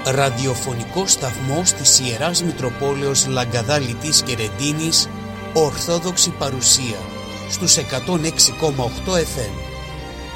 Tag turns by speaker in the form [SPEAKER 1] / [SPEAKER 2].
[SPEAKER 1] ραδιοφωνικό σταθμός της Ιεράς Μητροπόλεως Λαγκαδά-Λιτής και Ρεντίνης, Ορθόδοξη παρουσία στους 106,8 FM.